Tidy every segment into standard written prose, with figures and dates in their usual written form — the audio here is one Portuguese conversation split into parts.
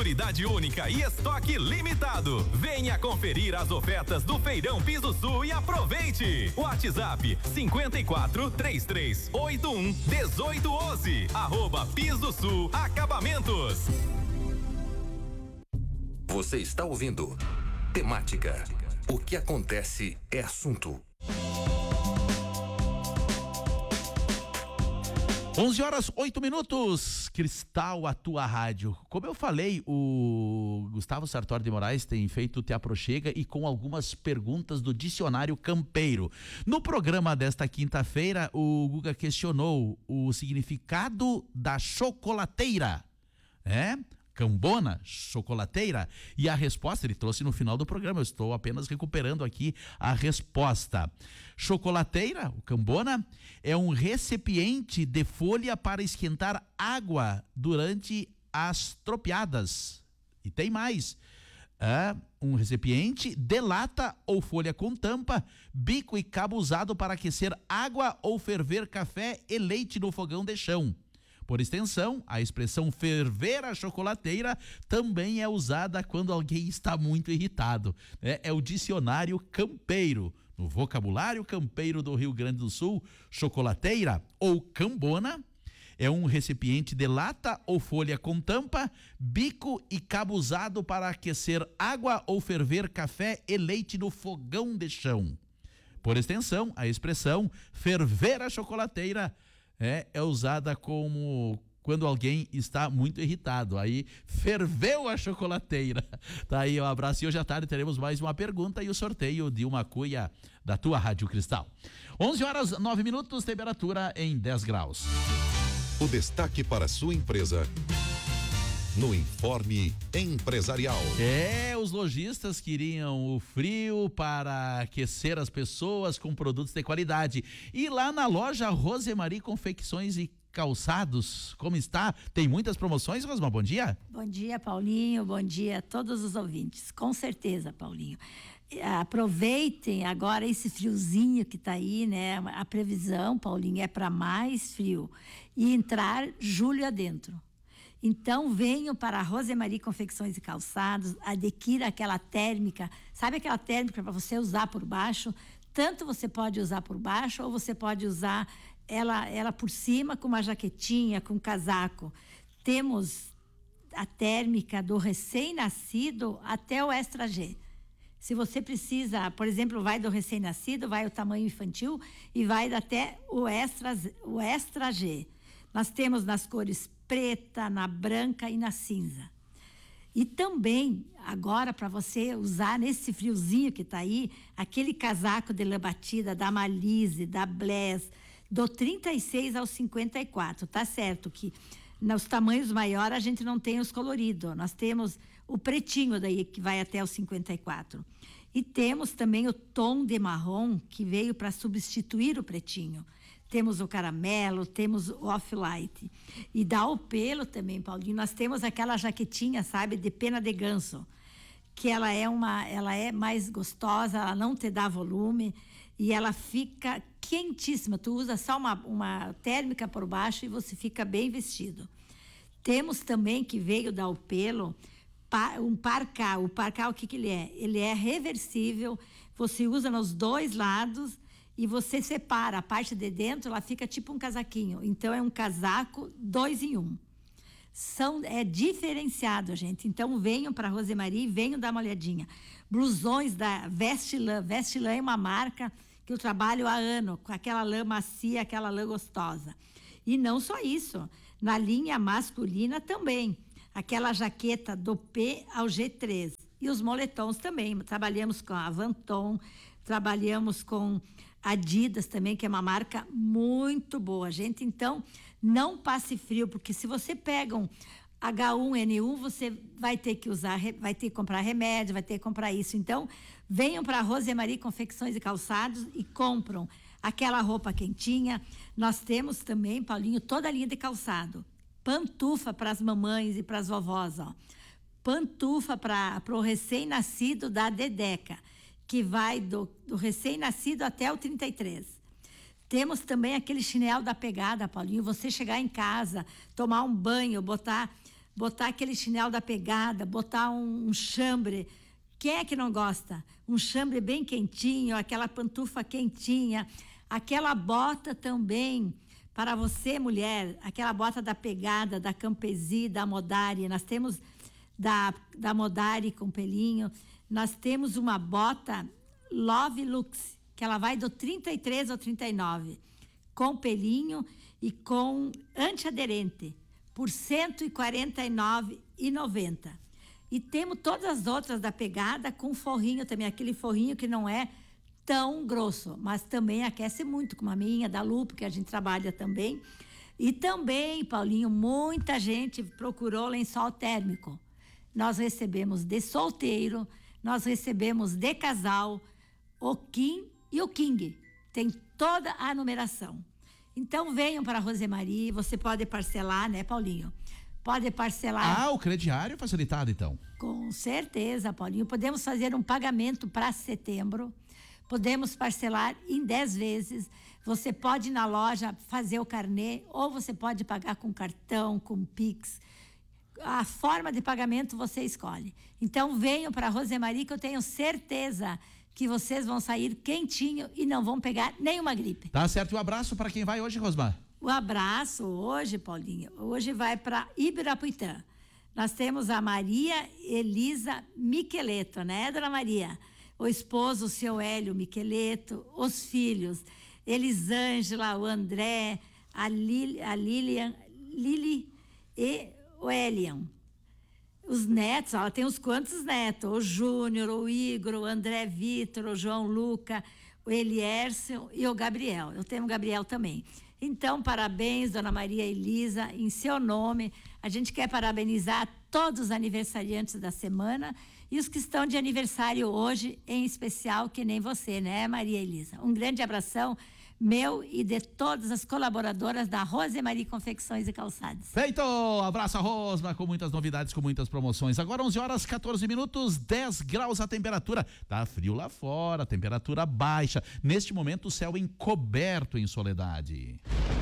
Prioridade única e estoque limitado. Venha conferir as ofertas do Feirão Piso Sul e aproveite. WhatsApp 5433811811. @Piso Sul Acabamentos. Você está ouvindo Temática. O que acontece é assunto. 11h08. Cristal, a tua rádio. Como eu falei, o Gustavo Sartori de Moraes tem feito o Te Aproxega e com algumas perguntas do dicionário campeiro. No programa desta quinta-feira, o Guga questionou o significado da chocolateira. Cambona, chocolateira, e a resposta ele trouxe no final do programa. Eu estou apenas recuperando aqui a resposta. Chocolateira, o cambona, é um recipiente de folha para esquentar água durante as tropeadas. E tem mais. Um recipiente de lata ou folha com tampa, bico e cabo usado para aquecer água ou ferver café e leite no fogão de chão. Por extensão, a expressão ferver a chocolateira também é usada quando alguém está muito irritado. É o dicionário campeiro. No vocabulário campeiro do Rio Grande do Sul, chocolateira ou cambona é um recipiente de lata ou folha com tampa, bico e cabo usado para aquecer água ou ferver café e leite no fogão de chão. Por extensão, a expressão ferver a chocolateira é usada como quando alguém está muito irritado. Aí, ferveu a chocolateira. Tá aí, um abraço. E hoje à tarde teremos mais uma pergunta e o sorteio de uma cuia da tua Rádio Cristal. 11h09, temperatura em 10 graus. O destaque para sua empresa no Informe Empresarial. Os lojistas queriam o frio para aquecer as pessoas com produtos de qualidade. E lá na loja Rosemarie Confecções e Calçados, como está? Tem muitas promoções, Rosma, bom dia. Bom dia, Paulinho, bom dia a todos os ouvintes. Com certeza, Paulinho. Aproveitem agora esse friozinho que está aí, né? A previsão, Paulinho, é para mais frio e entrar julho adentro. Então, venham para a Rosemarie Confecções e Calçados, adquira aquela térmica, sabe aquela térmica para você usar por baixo? Tanto você pode usar por baixo ou você pode usar ela por cima com uma jaquetinha, com um casaco. Temos a térmica do recém-nascido até o Extra G. Se você precisa, por exemplo, vai do recém-nascido, vai o tamanho infantil e vai até o Extra G. Nós temos nas cores preta, na branca e na cinza. E também, agora, para você usar nesse friozinho que está aí, aquele casaco de lã batida da Malise, da Bless, do 36 ao 54. Tá certo que nos tamanhos maiores a gente não tem os coloridos. Nós temos o pretinho daí, que vai até o 54. E temos também o tom de marrom, que veio para substituir o pretinho. Temos o caramelo, temos o off-light. E dá o pelo também, Paulinho. Nós temos aquela jaquetinha, sabe, de pena de ganso, que ela é mais gostosa, ela não te dá volume e ela fica quentíssima. Tu usa só uma térmica por baixo e você fica bem vestido. Temos também, que veio dar o pelo, um parká. O parká, o que ele é? Ele é reversível, você usa nos dois lados e você separa a parte de dentro, ela fica tipo um casaquinho. Então é um casaco 2 em 1. É diferenciado, gente. Então venham para a Rosemarie e venham dar uma olhadinha. Blusões da Vestilã. Vestilã é uma marca que eu trabalho há anos, com aquela lã macia, aquela lã gostosa. E não só isso, na linha masculina também. Aquela jaqueta do P ao G3. E os moletons também. Trabalhamos com a Vanton, trabalhamos com Adidas também, que é uma marca muito boa, gente. Então, não passe frio, porque se você pega um H1N1, você vai ter que usar, vai ter que comprar remédio, vai ter que comprar isso. Então, venham para a Rosemarie Confecções e Calçados e compram aquela roupa quentinha. Nós temos também, Paulinho, toda a linha de calçado. Pantufa para as mamães e para as vovós, ó. Pantufa para o recém-nascido da Dedeca, que vai do recém-nascido até o 33. Temos também aquele chinelo da pegada, Paulinho. Você chegar em casa, tomar um banho, botar botar aquele chinelo da pegada, botar um chambre. Quem é que não gosta? Um chambre bem quentinho, aquela pantufa quentinha, aquela bota também, para você, mulher, aquela bota da pegada, da Campesi, da Modari. Nós temos da Modari com pelinho. Nós temos uma bota Love Lux, que ela vai do 33 ao 39, com pelinho e com antiaderente, por R$ 149,90. E temos todas as outras da pegada com forrinho também, aquele forrinho que não é tão grosso, mas também aquece muito, como a minha, da Lupo, que a gente trabalha também. E também, Paulinho, muita gente procurou lençol térmico. Nós recebemos de solteiro, nós recebemos de casal, o Kim e o King. Tem toda a numeração. Então, venham para a Rosemarie, você pode parcelar, né, Paulinho? Pode parcelar. O crediário facilitado, então. Com certeza, Paulinho. Podemos fazer um pagamento para setembro. Podemos parcelar em 10 vezes. Você pode ir na loja fazer o carnê, ou você pode pagar com cartão, com Pix. A forma de pagamento você escolhe. Então, venham para a Rosemarie, que eu tenho certeza que vocês vão sair quentinho e não vão pegar nenhuma gripe. Tá certo. E um abraço para quem vai hoje, Rosmar? O abraço hoje, Paulinho, hoje vai para Ibirapuitã. Nós temos a Maria Elisa Miqueleto, né, dona Maria? O esposo, o seu Hélio Miqueleto, os filhos, Elisângela, o André, a Lili e o Elian. Os netos, ela tem uns quantos netos? O Júnior, o Igor, o André Vitor, o João Luca, o Elierson e o Gabriel. Eu tenho o Gabriel também. Então, parabéns, dona Maria Elisa, em seu nome. A gente quer parabenizar todos os aniversariantes da semana e os que estão de aniversário hoje, em especial, que nem você, né, Maria Elisa? Um grande abração meu e de todas as colaboradoras da Rosemarie Confecções e Calçados. Feito! Abraço a Rosma, com muitas novidades, com muitas promoções. Agora 11h14, 10 graus a temperatura. Tá frio lá fora, temperatura baixa. Neste momento o céu encoberto em Soledade.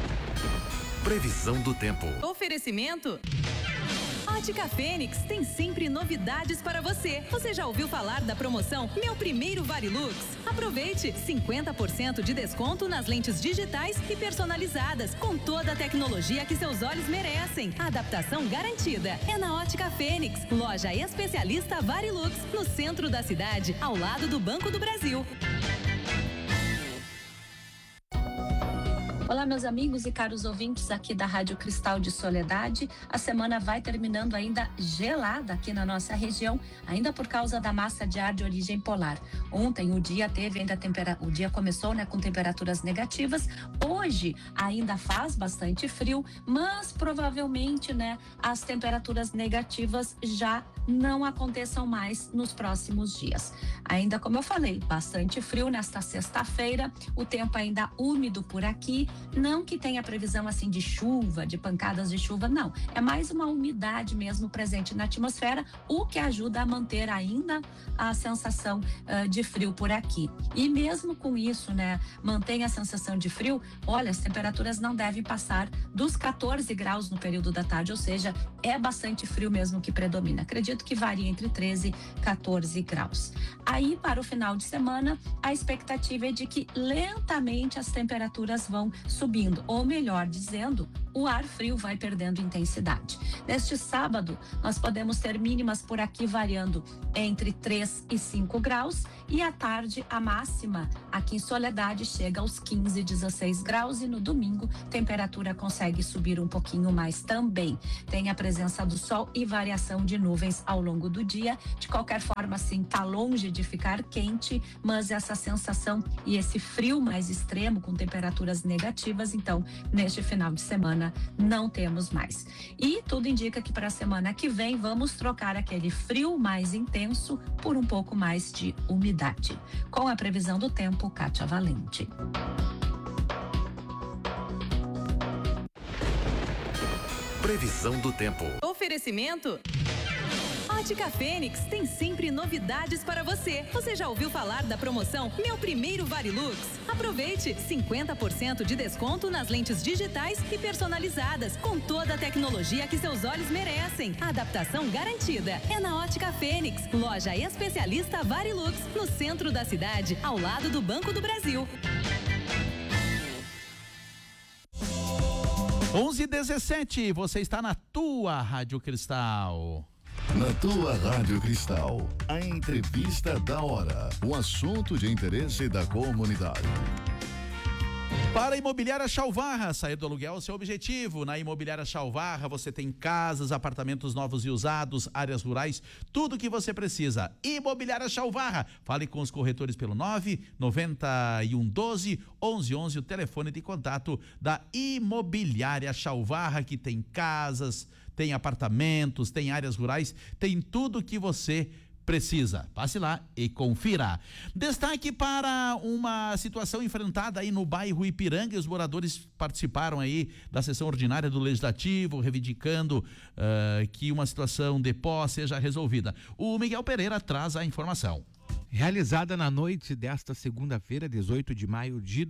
Previsão do tempo. Oferecimento Ótica Fênix tem sempre novidades para você. Você já ouviu falar da promoção Meu Primeiro Varilux? Aproveite 50% de desconto nas lentes digitais e personalizadas, com toda a tecnologia que seus olhos merecem. Adaptação garantida. É na Ótica Fênix, loja especialista Varilux, no centro da cidade, ao lado do Banco do Brasil. Olá, meus amigos e caros ouvintes aqui da Rádio Cristal de Soledade. A semana vai terminando ainda gelada aqui na nossa região, ainda por causa da massa de ar de origem polar. Ontem o dia teve ainda o dia começou, né, com temperaturas negativas. Hoje ainda faz bastante frio, mas provavelmente, né, as temperaturas negativas já não aconteçam mais nos próximos dias. Ainda, como eu falei, bastante frio nesta sexta-feira, o tempo ainda úmido por aqui, não que tenha previsão assim de chuva, de pancadas de chuva, não. É mais uma umidade mesmo presente na atmosfera, o que ajuda a manter ainda a sensação de frio por aqui. E mesmo com isso, né, mantém a sensação de frio, olha, as temperaturas não devem passar dos 14 graus no período da tarde, ou seja, é bastante frio mesmo que predomina. Acredito que varia entre 13 e 14 graus. Aí, para o final de semana, a expectativa é de que lentamente as temperaturas vão subindo, ou melhor dizendo, o ar frio vai perdendo intensidade. Neste sábado, nós podemos ter mínimas por aqui variando entre 3 e 5 graus e à tarde a máxima aqui em Soledade chega aos 15, 16 graus e no domingo temperatura consegue subir um pouquinho mais também. Tem a presença do sol e variação de nuvens ao longo do dia. De qualquer forma, assim, tá longe de ficar quente, mas essa sensação e esse frio mais extremo com temperaturas negativas, então, neste final de semana não temos mais. E tudo indica que para a semana que vem vamos trocar aquele frio mais intenso por um pouco mais de umidade. Com a previsão do tempo, Kátia Valente. Previsão do tempo. Oferecimento Ótica Fênix tem sempre novidades para você. Você já ouviu falar da promoção Meu Primeiro Varilux? Aproveite 50% de desconto nas lentes digitais e personalizadas, com toda a tecnologia que seus olhos merecem. Adaptação garantida. É na Ótica Fênix, loja especialista Varilux, no centro da cidade, ao lado do Banco do Brasil. 11h17, você está na tua Rádio Cristal. Na tua Rádio Cristal, a entrevista da hora, o assunto de interesse da comunidade. Para a Imobiliária Chalvarra, sair do aluguel é o seu objetivo. Na Imobiliária Chalvarra você tem casas, apartamentos novos e usados, áreas rurais, tudo o que você precisa. Imobiliária Chalvarra, fale com os corretores pelo 99112-1111, o telefone de contato da Imobiliária Chalvarra, que tem casas, tem apartamentos, tem áreas rurais, tem tudo o que você precisa. Passe lá e confira. Destaque para uma situação enfrentada aí no bairro Ipiranga. Os moradores participaram aí da sessão ordinária do Legislativo, reivindicando que uma situação de pó seja resolvida. O Miguel Pereira traz a informação. Realizada na noite desta segunda-feira, 18 de maio de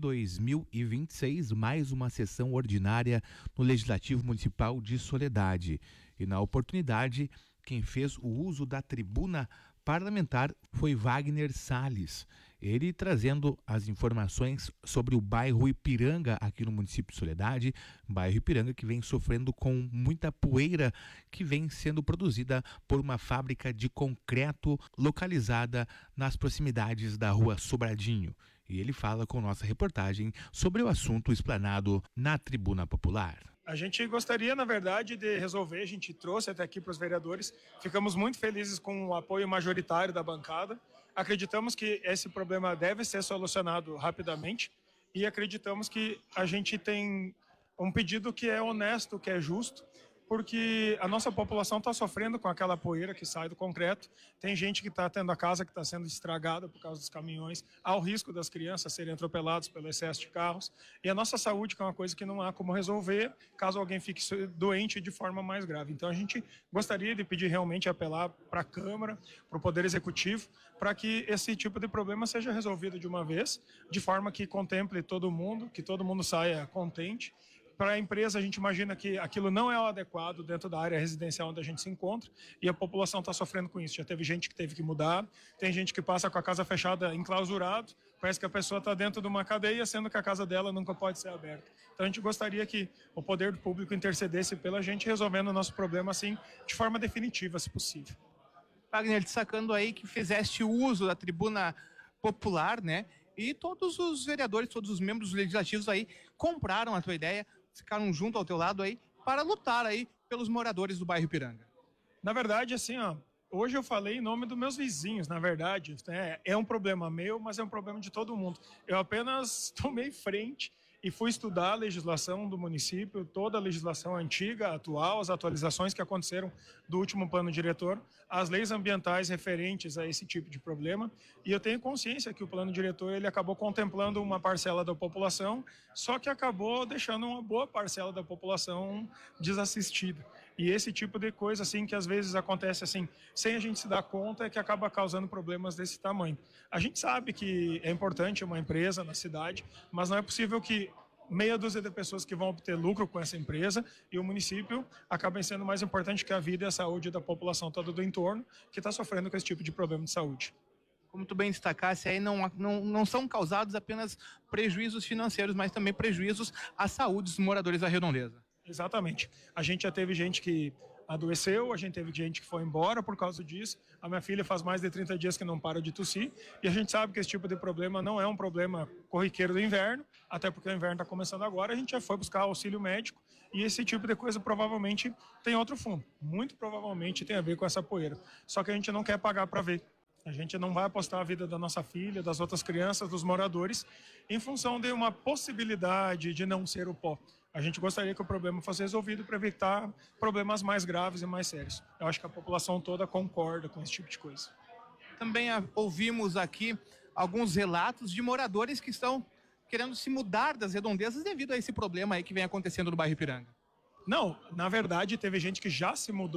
2026, mais uma sessão ordinária no Legislativo Municipal de Soledade. E na oportunidade, quem fez o uso da tribuna parlamentar foi Wagner Salles. Ele trazendo as informações sobre o bairro Ipiranga aqui no município de Soledade, bairro Ipiranga que vem sofrendo com muita poeira que vem sendo produzida por uma fábrica de concreto localizada nas proximidades da rua Sobradinho. E ele fala com nossa reportagem sobre o assunto explanado na Tribuna Popular. A gente gostaria, na verdade, de resolver, a gente trouxe até aqui para os vereadores, ficamos muito felizes com o apoio majoritário da bancada, acreditamos que esse problema deve ser solucionado rapidamente e acreditamos que a gente tem um pedido que é honesto, que é justo, porque a nossa população está sofrendo com aquela poeira que sai do concreto, tem gente que está tendo a casa que está sendo estragada por causa dos caminhões, há o risco das crianças serem atropeladas pelo excesso de carros, e a nossa saúde, que é uma coisa que não há como resolver caso alguém fique doente de forma mais grave. Então a gente gostaria de pedir realmente, apelar para a Câmara, para o Poder Executivo, para que esse tipo de problema seja resolvido de uma vez, de forma que contemple todo mundo, que todo mundo saia contente. Para a empresa, a gente imagina que aquilo não é o adequado dentro da área residencial onde a gente se encontra e a população está sofrendo com isso. Já teve gente que teve que mudar, tem gente que passa com a casa fechada, enclausurado, parece que a pessoa está dentro de uma cadeia, sendo que a casa dela nunca pode ser aberta. Então a gente gostaria que o poder público intercedesse pela gente, resolvendo o nosso problema assim, de forma definitiva, se possível. Wagner, destacando aí que fizeste uso da tribuna popular, né? E todos os vereadores, todos os membros legislativos aí compraram a tua ideia, ficaram junto ao teu lado aí para lutar aí pelos moradores do bairro Ipiranga. Na verdade, assim, hoje eu falei em nome dos meus vizinhos, na verdade. É um problema meu, mas é um problema de todo mundo. Eu apenas tomei frente e fui estudar a legislação do município, toda a legislação antiga, atual, as atualizações que aconteceram do último plano diretor, as leis ambientais referentes a esse tipo de problema, e eu tenho consciência que o plano diretor ele acabou contemplando uma parcela da população, só que acabou deixando uma boa parcela da população desassistida. E esse tipo de coisa assim que às vezes acontece assim, sem a gente se dar conta, é que acaba causando problemas desse tamanho. A gente sabe que é importante uma empresa na cidade, mas não é possível que meia dúzia de pessoas que vão obter lucro com essa empresa e o município acabem sendo mais importante que a vida e a saúde da população toda do entorno que está sofrendo com esse tipo de problema de saúde. Como tu bem destacasse, aí não são causados apenas prejuízos financeiros, mas também prejuízos à saúde dos moradores da redondeza. Exatamente. A gente já teve gente que adoeceu, a gente teve gente que foi embora por causa disso. A minha filha faz mais de 30 dias que não para de tossir. E a gente sabe que esse tipo de problema não é um problema corriqueiro do inverno, até porque o inverno está começando agora. A gente já foi buscar auxílio médico e esse tipo de coisa provavelmente tem outro fundo. Muito provavelmente tem a ver com essa poeira. Só que a gente não quer pagar para ver. A gente não vai apostar a vida da nossa filha, das outras crianças, dos moradores, em função de uma possibilidade de não ser o pó. A gente gostaria que o problema fosse resolvido para evitar problemas mais graves e mais sérios. Eu acho que a população toda concorda com esse tipo de coisa. Também ouvimos aqui alguns relatos de moradores que estão querendo se mudar das redondezas devido a esse problema aí que vem acontecendo no bairro Ipiranga. Não, na verdade teve gente que já se mudou,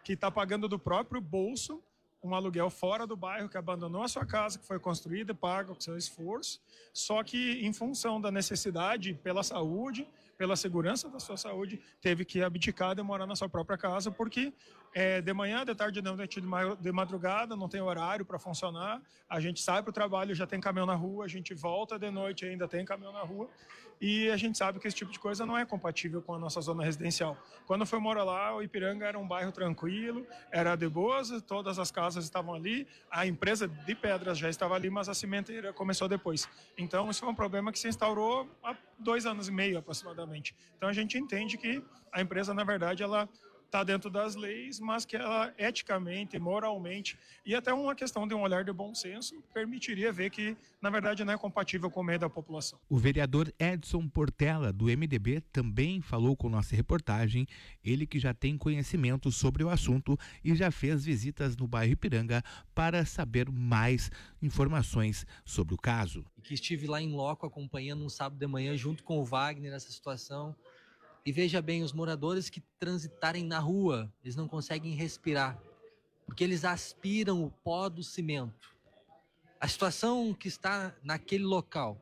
que está pagando do próprio bolso um aluguel fora do bairro, que abandonou a sua casa, que foi construída e paga com seu esforço, só que em função da necessidade pela saúde, pela segurança da sua saúde, teve que abdicar de morar na sua própria casa, porque de manhã, de tarde, de noite, de madrugada, não tem horário para funcionar, a gente sai para o trabalho, já tem caminhão na rua, a gente volta de noite, ainda tem caminhão na rua, e a gente sabe que esse tipo de coisa não é compatível com a nossa zona residencial. Quando eu fui morar lá, o Ipiranga era um bairro tranquilo, era de boas, todas as casas estavam ali, a empresa de pedras já estava ali, mas a cimenteira começou depois. Então, isso foi um problema que se instaurou há 2 anos e meio, aproximadamente. Então, a gente entende que a empresa, na verdade, ela está dentro das leis, mas que ela eticamente, moralmente e até uma questão de um olhar de bom senso permitiria ver que, na verdade, não é compatível com o meio da população. O vereador Edson Portela, do MDB, também falou com nossa reportagem, ele que já tem conhecimento sobre o assunto e já fez visitas no bairro Ipiranga para saber mais informações sobre o caso. Que estive lá em loco acompanhando um sábado de manhã junto com o Wagner essa situação. E veja bem, os moradores que transitarem na rua, eles não conseguem respirar, porque eles aspiram o pó do cimento. A situação que está naquele local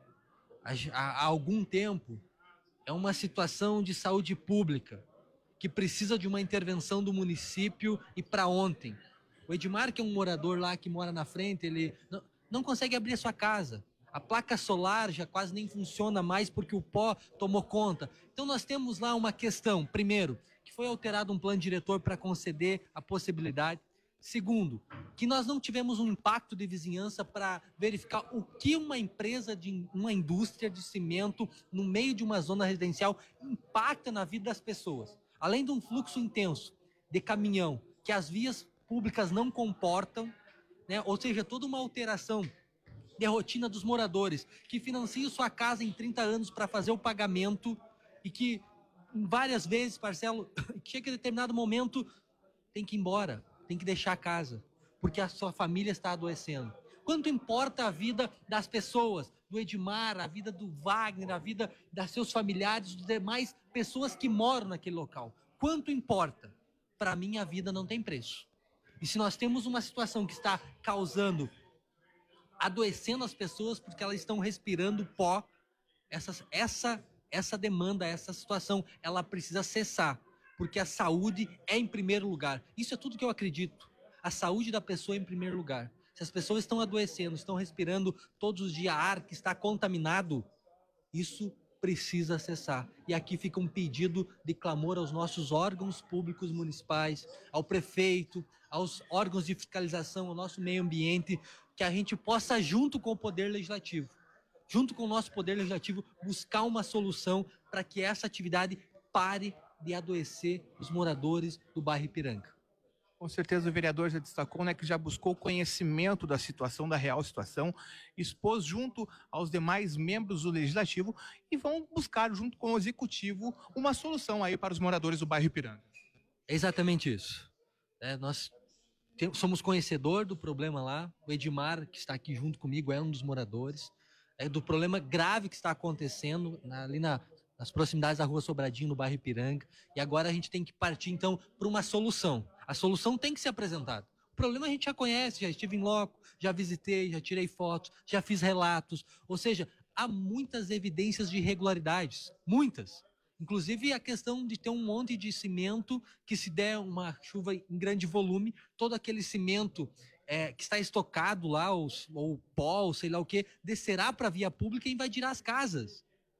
há algum tempo é uma situação de saúde pública, que precisa de uma intervenção do município e para ontem. O Edmar, que é um morador lá que mora na frente, ele não consegue abrir a sua casa. A placa solar já quase nem funciona mais porque o pó tomou conta. Então nós temos lá uma questão. Primeiro, que foi alterado um plano diretor para conceder a possibilidade. Segundo, que nós não tivemos um impacto de vizinhança para verificar o que uma empresa, uma indústria de cimento no meio de uma zona residencial impacta na vida das pessoas. Além de um fluxo intenso de caminhão que as vias públicas não comportam, né? Ou seja, toda uma alteração de rotina dos moradores, que financiam sua casa em 30 anos para fazer o pagamento e que várias vezes, Marcelo, chega a determinado momento, tem que ir embora, tem que deixar a casa, porque a sua família está adoecendo. Quanto importa a vida das pessoas, do Edmar, a vida do Wagner, a vida das seus familiares, das demais pessoas que moram naquele local? Quanto importa? Para mim, a vida não tem preço. E se nós temos uma situação que está adoecendo as pessoas porque elas estão respirando pó, essa demanda, essa situação, ela precisa cessar, porque a saúde é em primeiro lugar. Isso é tudo que eu acredito. A saúde da pessoa é em primeiro lugar. Se as pessoas estão adoecendo, estão respirando todos os dias ar que está contaminado, isso precisa cessar. E aqui fica um pedido de clamor aos nossos órgãos públicos municipais, ao prefeito, aos órgãos de fiscalização, ao nosso meio ambiente, que a gente possa, junto com o Poder Legislativo, junto com o nosso Poder Legislativo, buscar uma solução para que essa atividade pare de adoecer os moradores do bairro Ipiranga. Com certeza o vereador já destacou, né, que já buscou conhecimento da situação, da real situação, expôs junto aos demais membros do Legislativo e vão buscar, junto com o Executivo, uma solução aí para os moradores do bairro Ipiranga. É exatamente isso. Nós somos conhecedor do problema lá. O Edmar, que está aqui junto comigo, é um dos moradores. Do problema grave que está acontecendo ali nas proximidades da Rua Sobradinho, no bairro Ipiranga. E agora a gente tem que partir, então, para uma solução. A solução tem que ser apresentada. O problema a gente já conhece, já estive em loco, já visitei, já tirei fotos, já fiz relatos. Ou seja, há muitas evidências de irregularidades. Muitas. Inclusive a questão de ter um monte de cimento que, se der uma chuva em grande volume, todo aquele cimento que está estocado lá, ou pó, ou sei lá o que, descerá para a via pública e invadirá as casas.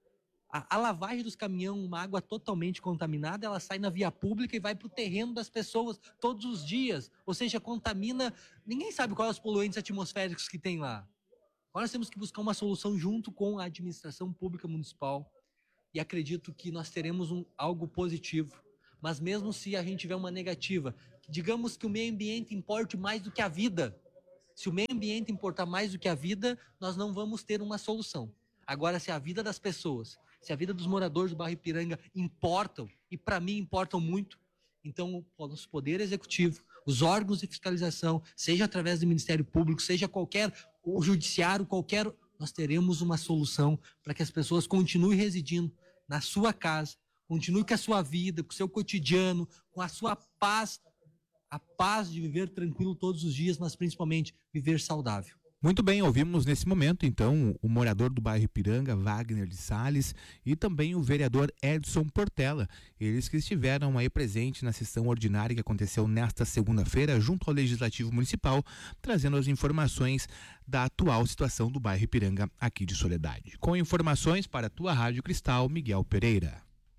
A lavagem dos caminhões, uma água totalmente contaminada, ela sai na via pública e vai para o terreno das pessoas todos os dias. Ou seja, contamina. Ninguém sabe quais os poluentes atmosféricos que tem lá. Agora nós temos que buscar uma solução junto com a administração pública municipal. E acredito que nós teremos algo positivo. Mas mesmo se a gente tiver uma negativa, digamos que o meio ambiente importe mais do que a vida. Se o meio ambiente importar mais do que a vida, nós não vamos ter uma solução. Agora, se a vida das pessoas, se a vida dos moradores do bairro Ipiranga importam, e para mim importam muito, então o nosso Poder Executivo, os órgãos de fiscalização, seja através do Ministério Público, seja o Judiciário, nós teremos uma solução para que as pessoas continuem residindo na sua casa, continuem com a sua vida, com o seu cotidiano, com a sua paz, a paz de viver tranquilo todos os dias, mas principalmente viver saudável. Muito bem, ouvimos nesse momento, então, o morador do bairro Ipiranga, Wagner de Salles, e também o vereador Edson Portela, eles que estiveram aí presentes na sessão ordinária que aconteceu nesta segunda-feira, junto ao Legislativo Municipal, trazendo as informações da atual situação do bairro Ipiranga aqui de Soledade. Com informações para a tua Rádio Cristal, Miguel Pereira.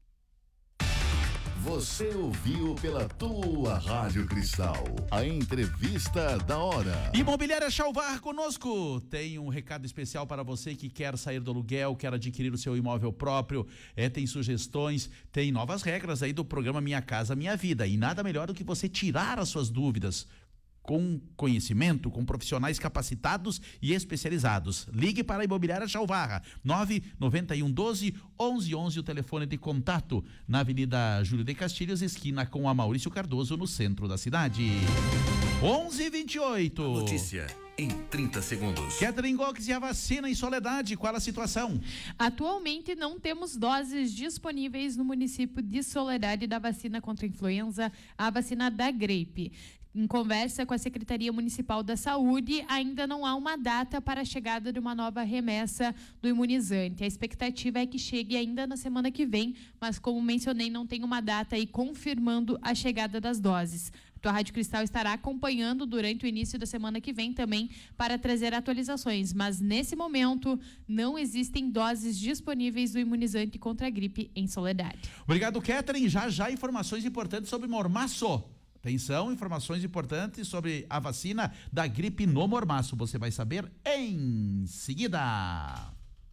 Você ouviu pela tua Rádio Cristal a entrevista da hora. Imobiliária Chalvar conosco. Tem um recado especial para você que quer sair do aluguel, quer adquirir o seu imóvel próprio, tem sugestões, tem novas regras aí do programa Minha Casa Minha Vida. E nada melhor do que você tirar as suas dúvidas com conhecimento, com profissionais capacitados e especializados. Ligue para a Imobiliária Chalvarra, 99112-1111, o telefone de contato, na Avenida Júlio de Castilhos, esquina com a Maurício Cardoso, no centro da cidade. 11h28. Notícia em 30 segundos. Catherine Gox e a vacina em Soledade, qual a situação? Atualmente não temos doses disponíveis no município de Soledade da vacina contra a influenza, a vacina da gripe. Em conversa com a Secretaria Municipal da Saúde, ainda não há uma data para a chegada de uma nova remessa do imunizante. A expectativa é que chegue ainda na semana que vem, mas como mencionei, não tem uma data aí confirmando a chegada das doses. A tua Rádio Cristal estará acompanhando durante o início da semana que vem também para trazer atualizações, mas nesse momento não existem doses disponíveis do imunizante contra a gripe em Soledade. Obrigado, Catherine. Já informações importantes sobre Mormaço. Atenção, informações importantes sobre a vacina da gripe no mormaço. Você vai saber em seguida.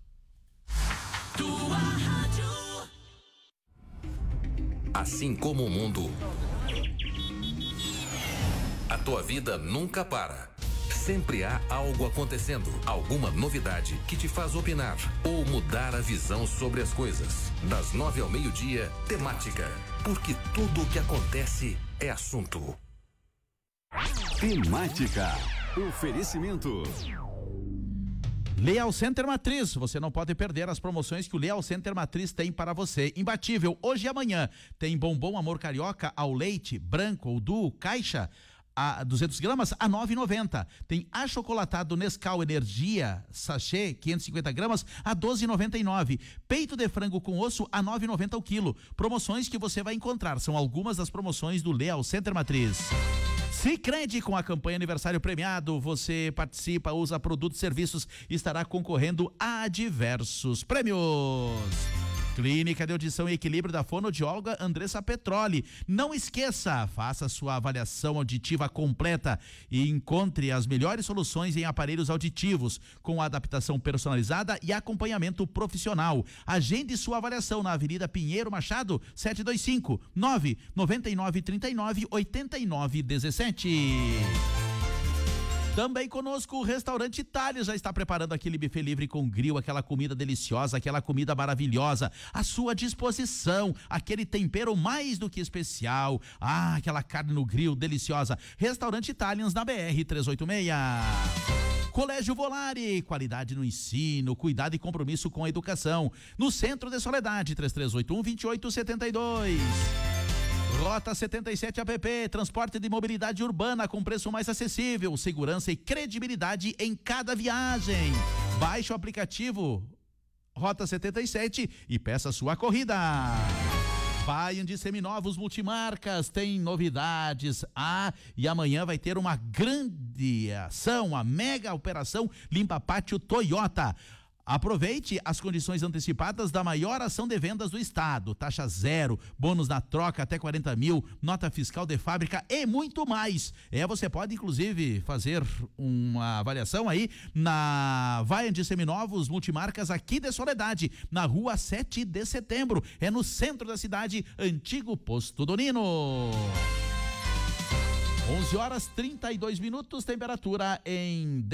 Tua rádio. Assim como o mundo, a tua vida nunca para. Sempre há algo acontecendo, alguma novidade que te faz opinar ou mudar a visão sobre as coisas. Das 9 ao meio-dia, temática. Porque tudo o que acontece é assunto. Temática. Oferecimento. Leal Center Matriz, você não pode perder as promoções que o Leal Center Matriz tem para você. Imbatível, hoje e amanhã tem bombom Amor Carioca ao leite, branco ou duo, caixa, a 200 gramas a 9,90. Tem achocolatado Nescau Energia sachê 550 gramas a 12,99. Peito de frango com osso a 9,90 o quilo. Promoções que você vai encontrar, são algumas das promoções do Leal Center Matriz. Sicredi, com a campanha aniversário premiado, você participa, usa produtos e serviços, estará concorrendo a diversos prêmios. Clínica de Audição e Equilíbrio da fonoaudióloga Andressa Petroli. Não esqueça, faça sua avaliação auditiva completa e encontre as melhores soluções em aparelhos auditivos, com adaptação personalizada e acompanhamento profissional. Agende sua avaliação na Avenida Pinheiro Machado, 725 999 39 89 17. Também conosco o Restaurante Itália já está preparando aquele buffet livre com grill, aquela comida deliciosa, aquela comida maravilhosa à sua disposição, aquele tempero mais do que especial, aquela carne no grill deliciosa. Restaurante Italians na BR 386. Colégio Volare, qualidade no ensino, cuidado e compromisso com a educação. No centro de Soledade, 3381-2872. Rota 77 APP, transporte de mobilidade urbana com preço mais acessível, segurança e credibilidade em cada viagem. Baixe o aplicativo Rota 77 e peça sua corrida. Bayern de Seminovos Multimarcas tem novidades. E amanhã vai ter uma grande ação, a mega operação Limpa Pátio Toyota. Aproveite as condições antecipadas da maior ação de vendas do estado, taxa zero, bônus na troca até 40 mil, nota fiscal de fábrica e muito mais. Você pode inclusive fazer uma avaliação aí na Vai de Seminovos Multimarcas aqui de Soledade, na rua 7 de setembro, no centro da cidade, antigo Posto do Nino. 11h32, temperatura em